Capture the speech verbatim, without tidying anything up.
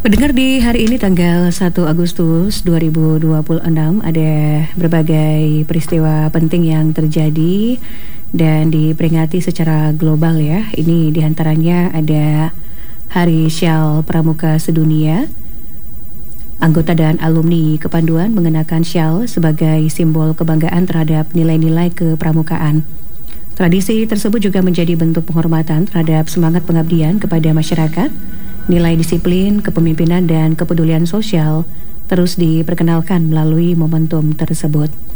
Pendengar, di hari ini tanggal satu Agustus dua ribu dua puluh enam ada berbagai peristiwa penting yang terjadi dan diperingati secara global ya. Ini diantaranya ada Hari Syal Pramuka Sedunia. Anggota dan alumni Kepanduan mengenakan syal sebagai simbol kebanggaan terhadap nilai-nilai kepramukaan. Tradisi tersebut juga menjadi bentuk penghormatan terhadap semangat pengabdian kepada masyarakat. Nilai disiplin, kepemimpinan, dan kepedulian sosial terus diperkenalkan melalui momentum tersebut.